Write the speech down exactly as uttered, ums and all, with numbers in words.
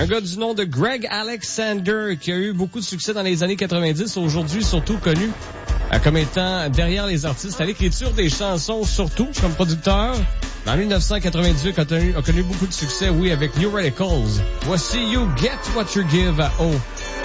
Un gars du nom de Greg Alexander qui a eu beaucoup de succès dans les années quatre-vingt-dix, aujourd'hui surtout connu euh, comme étant derrière les artistes à l'écriture des chansons, surtout comme producteur. En dix-neuf cent quatre-vingt-dix-huit, a connu, a connu beaucoup de succès, oui, avec New Radicals. Voici You Get What You Give à O.